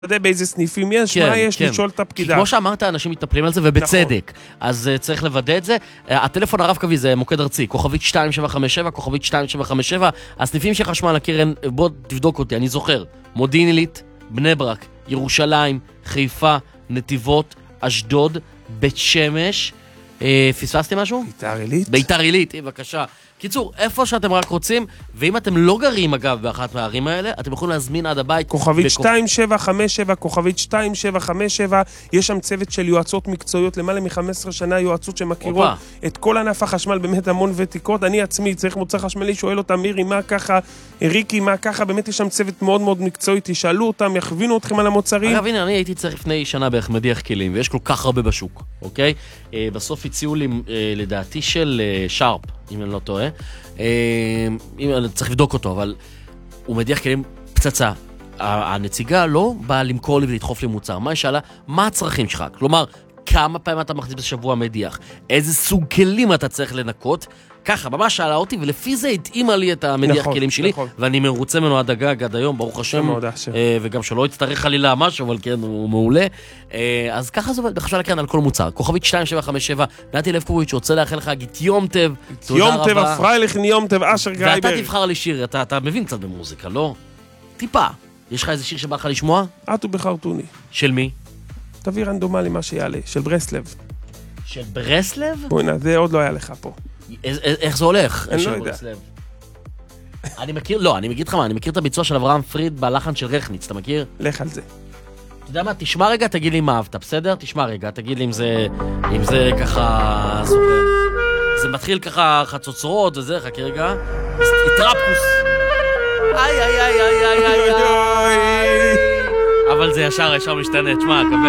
יודע באיזה סניפים יש, מה יש לשאול את הפקידה. כמו שאמרת, אנשים מטפלים על זה, ובצדק. אז צריך לוודא את זה. הטלפון הרב-קווי זה מוקד ארצי, כוכבית 2757, כוכבית 2757, הסניפים של חשמל הקרן, בוא תבדוק אותי, אני זוכר, מודיעין עילית, בני ברק, ירושלים, חיפה, נתיבות, אשדוד, בית שמש, פספסתי משהו? ביתר עילית. ביתר עילית, בבקשה. קיצור, איפה שאתם רק רוצים, ואם אתם לא גרים, אגב, באחת מהערים האלה, אתם יכולים להזמין עד הבית. כוכבית 2757, כוכבית 2757, יש שם צוות של יועצות מקצועיות, למעלה מ-15 שנה יועצות שמכירות את כל ענף החשמל, באמת המון ותיקות. אני עצמי צריך מוצר חשמלי, שואל אותם, מירי, מה ככה, ריקי, מה ככה, באמת יש שם צוות מאוד מאוד מקצועי, תשאלו אותם, יכווינו אתכם על המוצרים. אגב, הנה, אני הייתי צריך לפני שנה בערך מדיח כלים, ויש כל כך הרבה בשוק, אוקיי? בסוף הציעו לי, לדעתי, של שרפ, אם אני לא טועה. אני צריך לבדוק אותו, אבל הוא מדיח כלים פצצה. הנציגה לא באה למכור לי ולדחוף לי מוצר. מה היא שאלה? מה הצרכים שלך? כלומר, כמה פעמים אתה מכניס בשבוע מדיח? איזה סוג כלים אתה צריך לנקות? ככה, ממש שאלה אותי, ולפי זה התאימה לי את המדיח כלים שלי, ואני מרוצה ממנו עד הגג עד היום, ברוך השם, וגם שלא יצטרך חלילה משהו, אבל כן, הוא מעולה. אז ככה זה בחשב לקרן על כל מוצר. כוכבית 2757, נתי לבקוביץ' רוצה לאחל לך את יום טב. יום טב, הפריילכן יום טב, אשר גרייבר. ואתה תבחר לי שיר, אתה מבין קצת במוזיקה, לא? טיפה. יש לך איזה שיר שבא לך לשמוע? את ובחרטוני. של מי? תביא רנדומה למה שיעלה, של ברסלב. של ברסלב? בואי נה, זה עוד לא היה לך פה. איך זה הולך? אני לא יודע. אני מכיר, אני מכיר לך מה, אני מכיר את הביצוע של אברהם פריד בלחן של רכניץ, אתה מכיר? לך על זה. אתה יודע מה, תשמע רגע, תגיד לי מה אהבת, בסדר? תשמע רגע, תגיד לי אם זה ככה סופר. זה מתחיל ככה חצוצרות וזה, חכי רגע. איטרפקוס. איי. אבל זה ישר משתנה, תשמע, כבד.